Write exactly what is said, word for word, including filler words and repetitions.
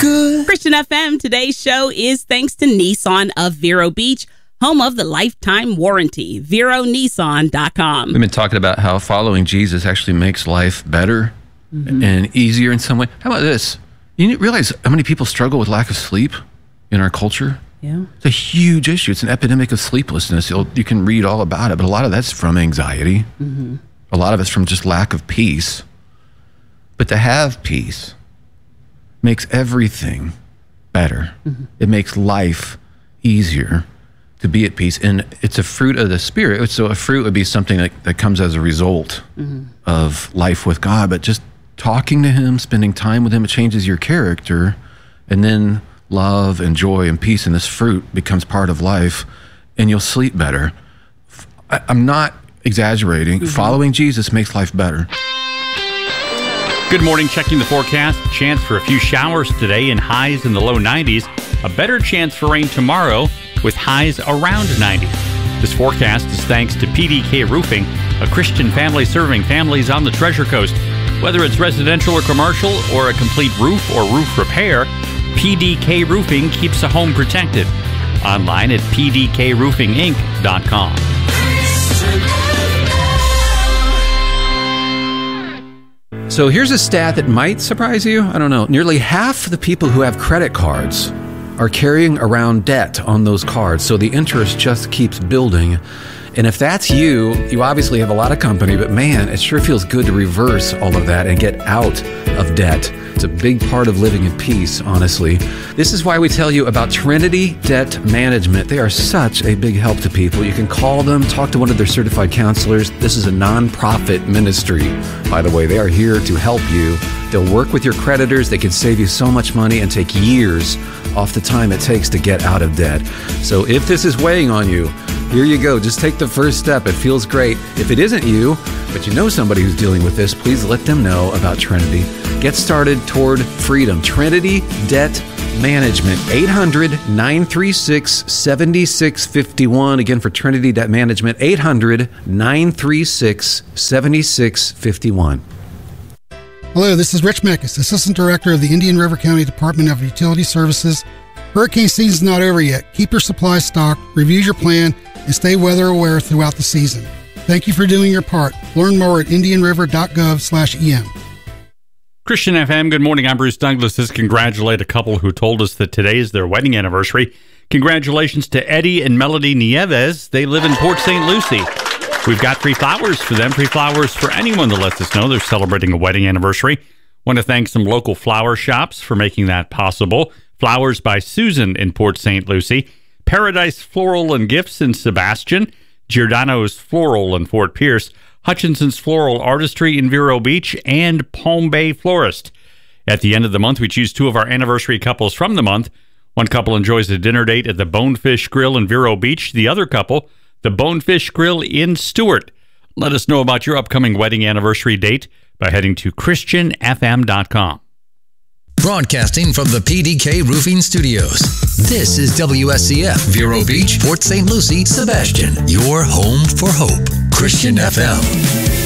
good. Christian F M, today's show is thanks to Nissan of Vero Beach, home of the lifetime warranty. Vero Nissan dot com. We've been talking about how following Jesus actually makes life better mm-hmm. and easier in some way. How about this? You realize how many people struggle with lack of sleep in our culture? Yeah. It's a huge issue. It's an epidemic of sleeplessness. You'll, you can read all about it, but a lot of that's from anxiety. Mm-hmm. A lot of it's from just lack of peace. But to have peace makes everything better. Mm-hmm. It makes life easier to be at peace. And it's a fruit of the Spirit. So a fruit would be something that, that comes as a result mm-hmm. of life with God. But just talking to Him, spending time with Him, it changes your character. And then love and joy and peace and this fruit becomes part of life. And you'll sleep better. I, I'm not exaggerating. Mm-hmm. Following Jesus makes life better. Good morning. Checking the forecast. Chance for a few showers today and highs in the low nineties. A better chance for rain tomorrow with highs around ninety. This forecast is thanks to P D K Roofing, a Christian family serving families on the Treasure Coast. Whether it's residential or commercial or a complete roof or roof repair, P D K Roofing keeps a home protected. Online at p d k roofing inc dot com. So here's a stat that might surprise you. I don't know. Nearly half the people who have credit cards are carrying around debt on those cards. So the interest just keeps building. And if that's you, you obviously have a lot of company, but man, it sure feels good to reverse all of that and get out of debt. It's a big part of living in peace, honestly. This is why we tell you about Trinity Debt Management. They are such a big help to people. You can call them, talk to one of their certified counselors. This is a nonprofit ministry, by the way. They are here to help you. They'll work with your creditors. They can save you so much money and take years off the time it takes to get out of debt. So if this is weighing on you, here you go. Just take the first step. It feels great. If it isn't you, but you know somebody who's dealing with this, please let them know about Trinity. Get started toward freedom. Trinity Debt Management, eight hundred, nine three six, seven six five one. Again, for Trinity Debt Management, eight hundred, nine three six, seven six five one. Hello, this is Rich Meckes, Assistant Director of the Indian River County Department of Utility Services. Hurricane season's not over yet. Keep your supplies stocked, review your plan, and stay weather aware throughout the season. Thank you for doing your part. Learn more at indian river dot gov slash e m. Christian F M, good morning. I'm Bruce Douglas. Let's congratulate a couple who told us that today is their wedding anniversary. Congratulations to Eddie and Melody Nieves. They live in Port Saint Lucie. We've got free flowers for them, free flowers for anyone that lets us know they're celebrating a wedding anniversary. Want to thank some local flower shops for making that possible. Flowers by Susan in Port Saint Lucie, Paradise Floral and Gifts in Sebastian, Giordano's Floral in Fort Pierce, Hutchinson's Floral Artistry in Vero Beach, and Palm Bay Florist. At the end of the month, we choose two of our anniversary couples from the month. One couple enjoys a dinner date at the Bonefish Grill in Vero Beach. The other couple, the Bonefish Grill in Stewart. Let us know about your upcoming wedding anniversary date by heading to christian f m dot com. Broadcasting from the P D K Roofing Studios. This is W S C F, Vero Beach, Port Saint Lucie, Sebastian. Your home for hope. Christian F M.